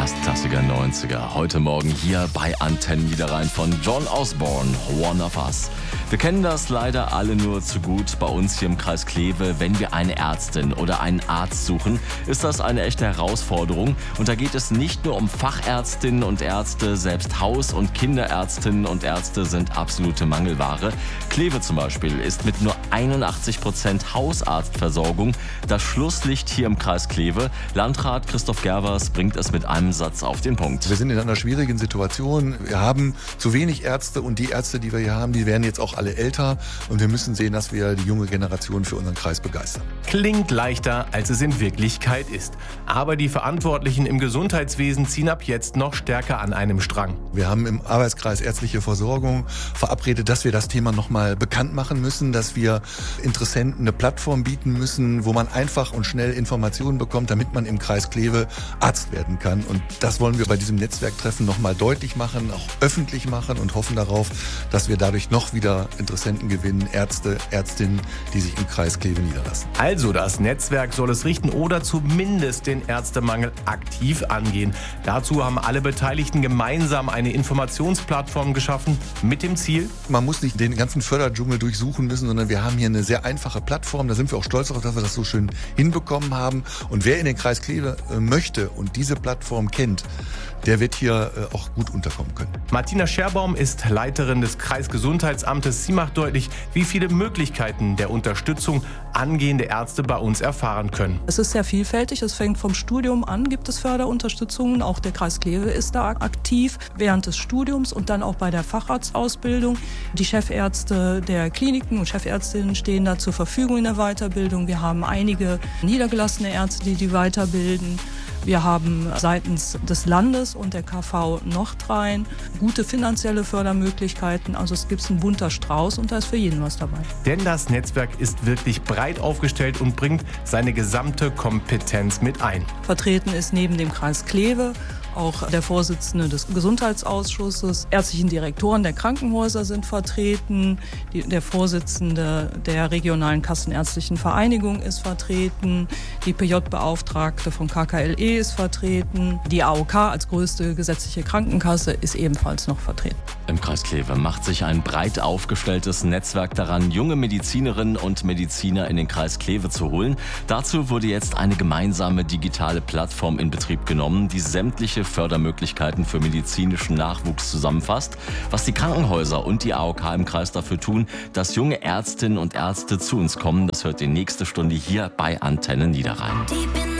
Erstklassiger 90er. Heute Morgen hier bei Antennen Niederrhein von John Osborne, One of Us. Wir kennen das leider alle nur zu gut bei uns hier im Kreis Kleve. Wenn wir eine Ärztin oder einen Arzt suchen, ist das eine echte Herausforderung. Und da geht es nicht nur um Fachärztinnen und Ärzte, selbst Haus- und Kinderärztinnen und Ärzte sind absolute Mangelware. Kleve zum Beispiel ist mit nur 81% Hausarztversorgung das Schlusslicht hier im Kreis Kleve. Landrat Christoph Gervers bringt es mit einem Satz auf den Punkt. Wir sind in einer schwierigen Situation. Wir haben zu wenig Ärzte und die Ärzte, die wir hier haben, die werden jetzt auch alle älter. Und wir müssen sehen, dass wir die junge Generation für unseren Kreis begeistern. Klingt leichter, als es in Wirklichkeit ist. Aber die Verantwortlichen im Gesundheitswesen ziehen ab jetzt noch stärker an einem Strang. Wir haben im Arbeitskreis ärztliche Versorgung verabredet, dass wir das Thema nochmal bekannt machen müssen, dass wir Interessenten eine Plattform bieten müssen, wo man einfach und schnell Informationen bekommt, damit man im Kreis Kleve Arzt werden kann. Und das wollen wir bei diesem Netzwerktreffen nochmal deutlich machen, auch öffentlich machen und hoffen darauf, dass wir dadurch noch wieder Interessenten gewinnen, Ärzte, Ärztinnen, die sich im Kreis Kleve niederlassen. Also das Netzwerk soll es richten oder zumindest den Ärztemangel aktiv angehen. Dazu haben alle Beteiligten gemeinsam eine Informationsplattform geschaffen mit dem Ziel: Man muss nicht den ganzen Förderdschungel durchsuchen müssen, sondern wir haben hier eine sehr einfache Plattform. Da sind wir auch stolz darauf, dass wir das so schön hinbekommen haben. Und wer in den Kreis Kleve möchte und diese Plattform kennt, der wird hier auch gut unterkommen können. Martina Scherbaum ist Leiterin des Kreisgesundheitsamtes. Sie macht deutlich, wie viele Möglichkeiten der Unterstützung angehende Ärzte bei uns erfahren können. Es ist sehr vielfältig. Es fängt vom Studium an, gibt es Förderunterstützungen. Auch der Kreis Kleve ist da aktiv während des Studiums und dann auch bei der Facharztausbildung. Die Chefärzte der Kliniken und Chefärztinnen stehen da zur Verfügung in der Weiterbildung. Wir haben einige niedergelassene Ärzte, die weiterbilden. Wir haben seitens des Landes und der KV Nordrhein gute finanzielle Fördermöglichkeiten. Also es gibt einen bunter Strauß und da ist für jeden was dabei. Denn das Netzwerk ist wirklich breit aufgestellt und bringt seine gesamte Kompetenz mit ein. Vertreten ist neben dem Kreis Kleve auch der Vorsitzende des Gesundheitsausschusses, ärztlichen Direktoren der Krankenhäuser sind vertreten, der Vorsitzende der regionalen Kassenärztlichen Vereinigung ist vertreten, die PJ-Beauftragte vom KKLE ist vertreten, die AOK als größte gesetzliche Krankenkasse ist ebenfalls noch vertreten. Im Kreis Kleve macht sich ein breit aufgestelltes Netzwerk daran, junge Medizinerinnen und Mediziner in den Kreis Kleve zu holen. Dazu wurde jetzt eine gemeinsame digitale Plattform in Betrieb genommen, die sämtliche Fördermöglichkeiten für medizinischen Nachwuchs zusammenfasst. Was die Krankenhäuser und die AOK im Kreis dafür tun, dass junge Ärztinnen und Ärzte zu uns kommen, das hört ihr nächste Stunde hier bei Antennen Niederrhein.